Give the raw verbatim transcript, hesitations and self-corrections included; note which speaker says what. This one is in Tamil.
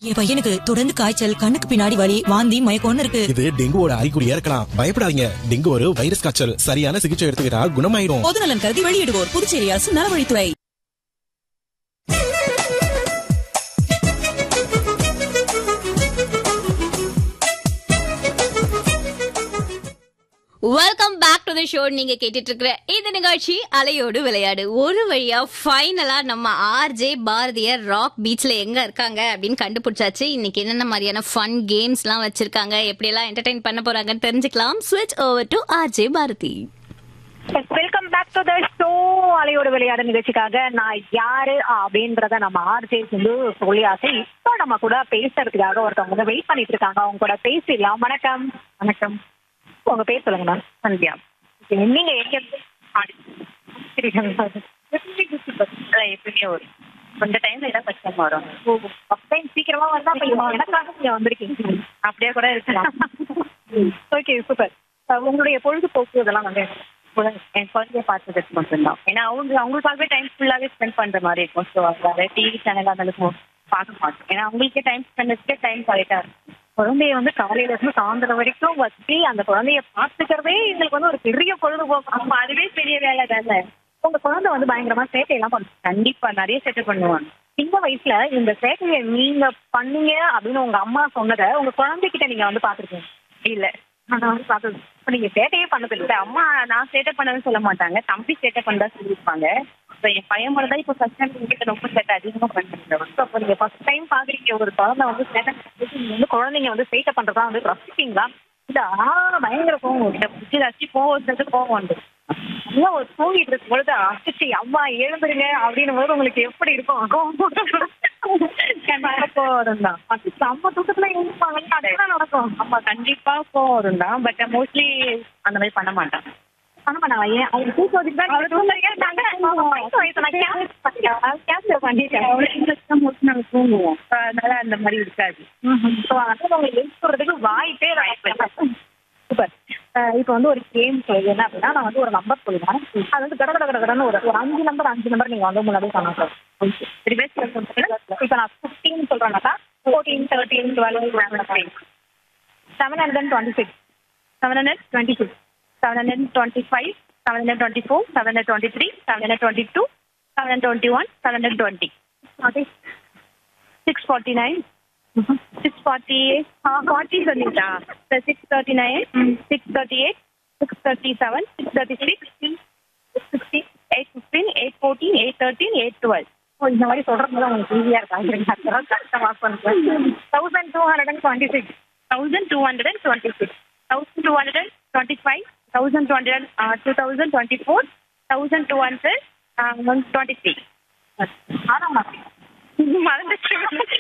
Speaker 1: என் பையனுக்கு தொடர்ந்து காய்ச்சல், கண்ணுக்கு பின்னாடி வலி, வாந்தி, மயக்கம்னு இருக்கு.
Speaker 2: இது டெங்குவோட அறிகுறியா இருக்கலாம். பயப்படாதீங்க. டெங்கு ஒரு வைரஸ் காய்ச்சல். சரியான சிகிச்சை எடுத்துக்கிட்டா குணமாயிடும்.
Speaker 1: பொது நலன் கருதி வெளியிடுவோர் புதுச்சேரி அரசு நலவழித்துறை.
Speaker 3: Welcome back to the show. நீங்க கேட்டுட்டு இருக்கிற இந்த நிகழ்ச்சி அலையோடு விளையாடு. ஒரு வழியா ஃபைனலா நம்ம ஆர்ஜே பாரதியர் ராக் பீச்ல எங்க இருக்காங்க அப்படின்னு கண்டுபிடிச்சாச்சு. இன்னைக்கு என்னென்ன மாதிரியான ஃபன் கேம்ஸ் எல்லாம் வச்சிருக்காங்க, எப்படி எல்லாம் என்டர்டைன் பண்ண போறாங்கன்னு தெரிஞ்சுக்கலாம். ஸ்விட்ச் over to RJ Bharathi.
Speaker 4: Welcome back to the show. அலையோடு விளையாடு நிகழ்ச்சிக்காக நான் யாரு அப்படின்றத நம்ம ஆர்ஜே வந்து சொல்லியாச்சு. இப்போ நம்ம கூட பேசுறதுக்காக ஒருத்தவங்க வந்து வெயிட் பண்ணிட்டு இருக்காங்க. அவங்க கூட பேசிடலாம். வணக்கம். வணக்கம். உங்க பேர் சொல்லுங்க மேம். சந்தியா. நீங்க எங்க எப்பயுமே வரும். கொஞ்ச டைம்ல ஏதாவது கஷ்டமா வரும். சீக்கிரமா வந்தா எனக்காக நீங்க வந்திருக்கீங்க. அப்படியே கூட இருக்கலாம். Okay, super. உங்களுடைய பொழுதுபோக்கு இதெல்லாம் வந்து என் குழந்தைய பார்த்ததுக்கு மட்டும்தான். ஏன்னா அவங்க அவங்களுக்காகவே டைம் ஃபுல்லாவே ஸ்பெண்ட் பண்ற மாதிரி இருக்கும். ஸோ அதனால டிவி சேனல் அந்த பார்க்க மாட்டோம். ஏன்னா அவங்களுக்கே டைம் ஸ்பெண்ட்ஸ்க்கே டைம் கரெக்டா இருக்கும். குழந்தைய வந்து காலையில இருந்து சாயந்தரம் வரைக்கும் வச்சு அந்த குழந்தைய பாத்துக்கிறதே எங்களுக்கு வந்து ஒரு பெரிய பொழுதுபோக்கு. அப்ப அதுவே பெரிய வேலை தானே. உங்க குழந்தை வந்து பயங்கரமா சேட்டையெல்லாம் பண்ணும். கண்டிப்பா நிறைய சேட்டை பண்ணுவாங்க. சின்ன வயசுல இந்த சேட்டையை நீங்க பண்ணீங்க அப்படின்னு உங்க அம்மா சொன்னதை உங்க குழந்தைகிட்ட நீங்க வந்து பாத்துருக்கீங்க? இல்ல, நான் வந்து பார்த்தது. இப்ப நீங்க சேட்டையே பண்ணது இல்லை. அம்மா நான் சேட்டை பண்ணதுன்னு சொல்ல மாட்டாங்க, தம்பி சேட்டை பண்ணதா சொல்லியிருப்பாங்க. இப்போ என் பையன் மட்டும் தான் இப்போ ஃபர்ஸ்ட் டைம் உங்ககிட்ட ரொம்ப சேட்டை அதிகமா பண்ணிருக்கேன். அப்போ நீங்க ஃபர்ஸ்ட் டைம் பாக்குறீங்க ஒரு குழந்தை வந்து சேட்டை நீங்க வந்து குழந்தைங்க வந்து சேட்டை பண்றதா வந்து ரசிப்பீங்களா? இல்ல ஆ பயங்கர கோவம் உங்ககிட்ட பிடிச்சி ரசி கோவம் வச்சது கோவம் வந்து நல்லா ஒரு தூங்கிட்டு இருக்கும் பொழுது அசிச்சு அம்மா எழுந்துருங்க அப்படின்னு போது உங்களுக்கு எப்படி இருக்கும்? கோவம் வரும் தான். அம்மா தூக்கத்துல எழுந்துப்பாங்க, அதெல்லாம் நடக்கும். அம்மா கண்டிப்பா கோவம் வரும் தான். பட் மோஸ்ட்லி அந்த மாதிரி பண்ண மாட்டாங்க. பண்ண மாட்டாங்க. ஏன் அவங்க தூக்க வச்சுட்டு நாங்க தூங்குவோம். அதனால அந்த மாதிரி இருக்காது. எழுப்புறதுக்கு வாய்ப்பே சூப்பர். இப்போ வந்து ஒரு கேம் சொல்லுது என்ன அப்படின்னா, நான் வந்து ஒரு நம்பர் சொல்லுவேன். அது வந்து கட கட கட கடன்னு ஒரு ஒரு அஞ்சு நம்பர் அஞ்சு நம்பர் நீங்க வந்து முன்னாடி சொன்னா சார். இப்போ நான் fifteen சொல்றேன்னாக்கா fourteen thirteen twelve seven hundred twenty six seven hundred twenty six seven hundred twenty-five, seven hundred twenty-four, seven hundred twenty-three, seven hundred twenty-two, seven hundred twenty-one, seven hundred twenty. Okay. six forty-nine, six forty-eight, forty சொல்லிட்டா. six thirty-nine, six thirty-eight, six thirty-seven, six thirty-six, six sixteen, eight fifteen, eight fourteen, eight thirteen, eight twelve. இந்த மாதிரி சொல்றது உங்களுக்கு ஈஸியா இருக்காங்க. கஷ்டமா பண்ணுறேன். thousand two hundred twenty-six, thousand two hundred twenty-six, thousand two hundred twenty-five, thousand two hundred, uh, two thousand twenty-four, thousand two hundred, uh, twenty-three. ஆனா மறந்துச்சு.